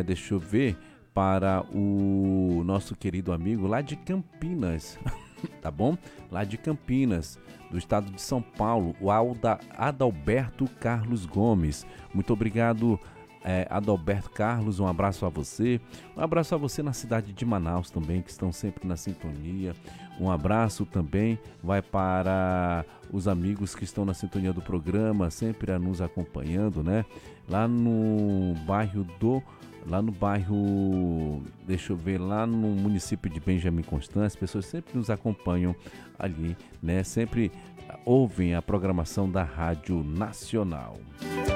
deixa eu ver, para o nosso querido amigo lá de Campinas, tá bom? Lá de Campinas, do estado de São Paulo, o Adalberto Carlos Gomes. Muito obrigado, Adalberto Carlos, um abraço a você. Um abraço a você na cidade de Manaus também, que estão sempre na sintonia. Um abraço também vai para os amigos que estão na sintonia do programa, sempre a nos acompanhando, né? Lá no bairro, deixa eu ver, lá no município de Benjamin Constant, as pessoas sempre nos acompanham ali, né? Sempre ouvem a programação da Rádio Nacional.